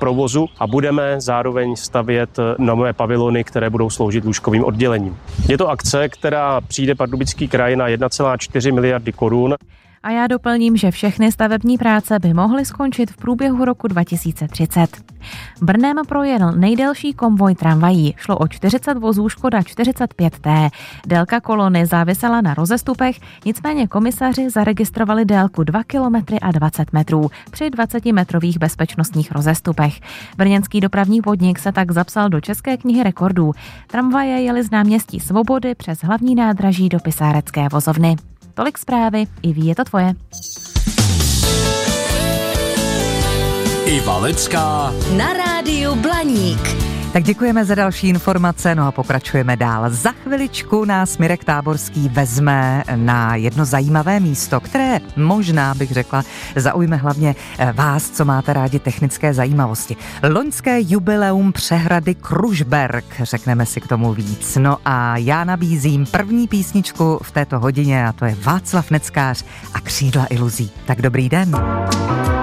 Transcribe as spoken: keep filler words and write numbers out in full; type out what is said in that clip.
provozu a budeme zároveň stavět nové pavilony, které budou sloužit lůžkovým oddělením. Je to akce, která přijde Pardubický kraj na jedna celá čtyři miliardy korun. A já doplním, že všechny stavební práce by mohly skončit v průběhu roku dva tisíce třicet. Brnem projel nejdelší konvoj tramvají. Šlo o čtyřicet vozů Škoda čtyřicet pět T. Délka kolony závisela na rozestupech, nicméně komisaři zaregistrovali délku dva kilometry a dvacet metrů při dvacetimetrových bezpečnostních rozestupech. Brněnský dopravní podnik se tak zapsal do České knihy rekordů. Tramvaje jeli z náměstí Svobody přes hlavní nádraží do Pisárecké vozovny. Tolik zprávy, i ví, je to tvoje. Iva Lecká na rádiu Blaník. Tak děkujeme za další informace, no a pokračujeme dál. Za chviličku nás Mirek Táborský vezme na jedno zajímavé místo, které možná, bych řekla, zaujme hlavně vás, co máte rádi technické zajímavosti. Loňské jubileum přehrady Kružberk, řekneme si k tomu víc. No a já nabízím první písničku v této hodině a to je Václav Neckář a Křídla iluzí. Tak dobrý den.